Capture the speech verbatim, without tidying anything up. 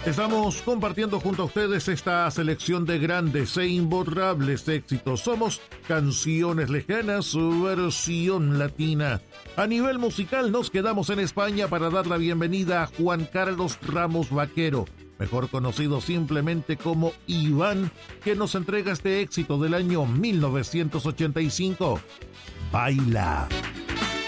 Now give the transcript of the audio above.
Estamos compartiendo junto a ustedes esta selección de grandes e imborrables éxitos. Somos Canciones Lejanas, su versión latina. A nivel musical nos quedamos en España para dar la bienvenida a Juan Carlos Ramos Vaquero, mejor conocido simplemente como Iván, que nos entrega este éxito del año mil novecientos ochenta y cinco, Baila.